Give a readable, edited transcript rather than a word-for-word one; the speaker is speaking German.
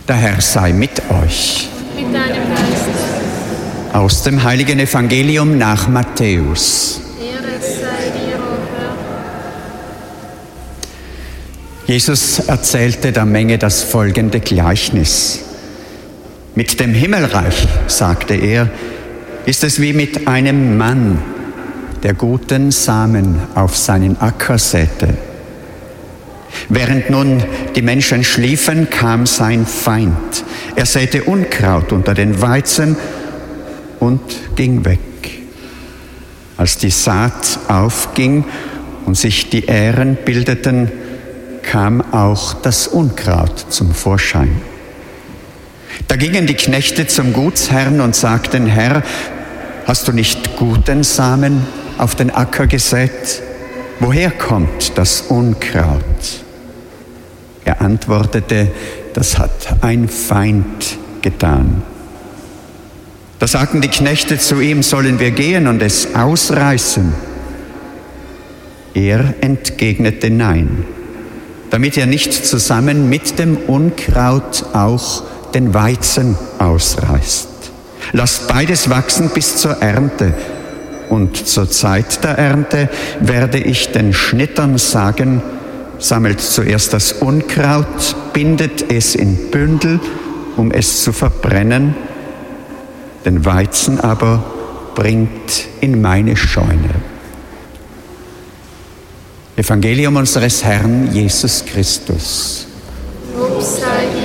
Der Herr sei mit euch. Mit deinem Geist. Aus dem heiligen Evangelium nach Matthäus. Ehre sei dir, o Herr. Jesus erzählte der Menge das folgende Gleichnis. Mit dem Himmelreich, sagte er, ist es wie mit einem Mann, der guten Samen auf seinen Acker säte. Während nun die Menschen schliefen, kam sein Feind. Er säte Unkraut unter den Weizen und ging weg. Als die Saat aufging und sich die Ähren bildeten, kam auch das Unkraut zum Vorschein. Da gingen die Knechte zum Gutsherrn und sagten: Herr, hast du nicht guten Samen auf den Acker gesät? Woher kommt das Unkraut? Er antwortete: Das hat ein Feind getan. Da sagten die Knechte zu ihm: Sollen wir gehen und es ausreißen? Er entgegnete: Nein, damit ihr nicht zusammen mit dem Unkraut auch den Weizen ausreißt. Lasst beides wachsen bis zur Ernte. Und zur Zeit der Ernte werde ich den Schnittern sagen: Sammelt zuerst das Unkraut, bindet es in Bündel, um es zu verbrennen. Den Weizen aber bringt in meine Scheune. Evangelium unseres Herrn Jesus Christus. Lob sei dir.